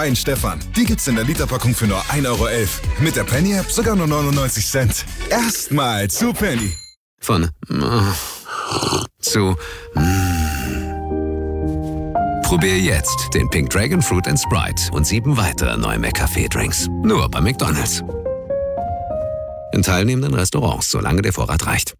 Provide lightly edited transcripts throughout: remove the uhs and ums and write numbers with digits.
Wein Stefan. Die gibt's in der Literpackung für nur 1,11 Euro. Mit der Penny-App sogar nur 99 Cent. Erstmal zu Penny. Von zu Probier jetzt den Pink Dragon Fruit & Sprite und 7 weitere neue McCafé-Drinks. Nur bei McDonald's. In teilnehmenden Restaurants, solange der Vorrat reicht.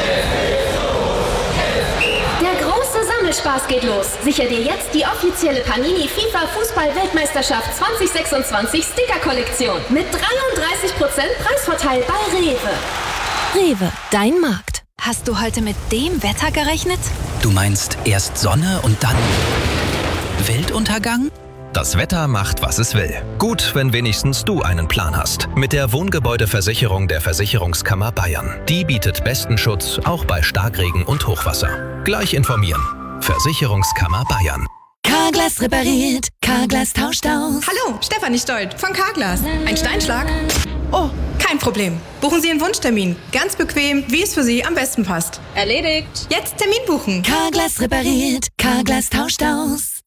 Der große Sammelspaß geht los. Sicher dir jetzt die offizielle Panini FIFA Fußball-Weltmeisterschaft 2026 Sticker-Kollektion. Mit 33% Preisvorteil bei Rewe. Rewe, dein Markt. Hast du heute mit dem Wetter gerechnet? Du meinst erst Sonne und dann Weltuntergang? Das Wetter macht, was es will. Gut, wenn wenigstens du einen Plan hast. Mit der Wohngebäudeversicherung der Versicherungskammer Bayern. Die bietet besten Schutz, auch bei Starkregen und Hochwasser. Gleich informieren. Versicherungskammer Bayern. Carglass repariert, Carglass tauscht aus. Hallo, Stefanie Stolt von Carglass. Ein Steinschlag? Oh, kein Problem. Buchen Sie einen Wunschtermin. Ganz bequem, wie es für Sie am besten passt. Erledigt. Jetzt Termin buchen. Carglass repariert, Carglass tauscht aus.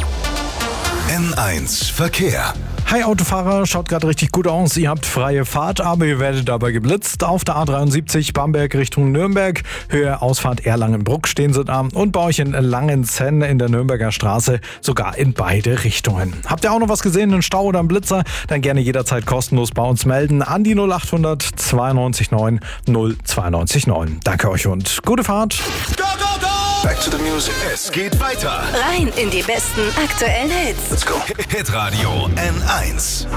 N1 Verkehr. Hi Autofahrer, schaut gerade richtig gut aus. Ihr habt freie Fahrt, aber ihr werdet dabei geblitzt. Auf der A73 Bamberg Richtung Nürnberg. Höhe Ausfahrt Erlangen-Bruck stehen sie da. Und bei euch in Langenzenn in der Nürnberger Straße sogar in beide Richtungen. Habt ihr auch noch was gesehen, einen Stau oder einen Blitzer? Dann gerne jederzeit kostenlos bei uns melden an die 0800 92 9 092 9. Danke euch und gute Fahrt. Go, go, go! Back to the music. Es geht weiter. Rein in die besten aktuellen Hits. Let's go. Hitradio N1.